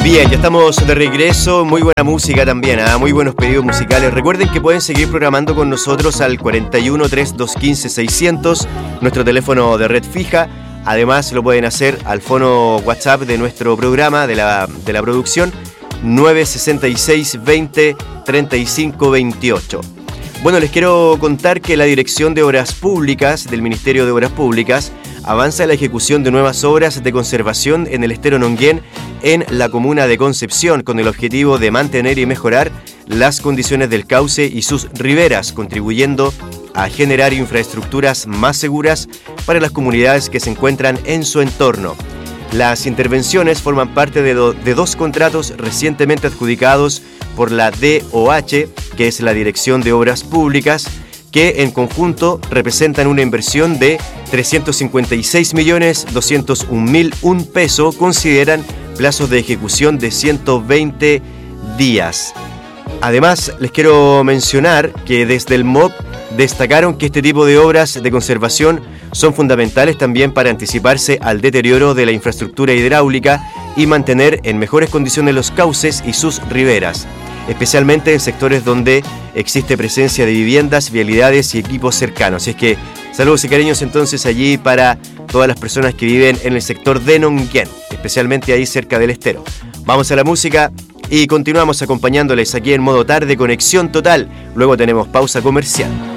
Bien, ya estamos de regreso, muy buena música también, muy buenos pedidos musicales. Recuerden que pueden seguir programando con nosotros al 41 3215 600, nuestro teléfono de red fija. Además lo pueden hacer al fono WhatsApp de nuestro programa, de la producción, 966 20 35 28. Bueno, les quiero contar que la Dirección de Obras Públicas del Ministerio de Obras Públicas avanza en la ejecución de nuevas obras de conservación en el estero Nonguén en la comuna de Concepción, con el objetivo de mantener y mejorar las condiciones del cauce y sus riberas, contribuyendo a generar infraestructuras más seguras para las comunidades que se encuentran en su entorno. Las intervenciones forman parte de dos contratos recientemente adjudicados por la DOH, que es la Dirección de Obras Públicas, que en conjunto representan una inversión de 356.201.001 pesos, consideran plazos de ejecución de 120 días. Además, les quiero mencionar que desde el MOP destacaron que este tipo de obras de conservación son fundamentales también para anticiparse al deterioro de la infraestructura hidráulica y mantener en mejores condiciones los cauces y sus riberas, especialmente en sectores donde existe presencia de viviendas, vialidades y equipos cercanos. Así es que saludos y cariños entonces allí para todas las personas que viven en el sector de Nonguén, especialmente ahí cerca del estero. Vamos a la música y continuamos acompañándoles aquí en modo tarde, Conexión Total. Luego tenemos pausa comercial.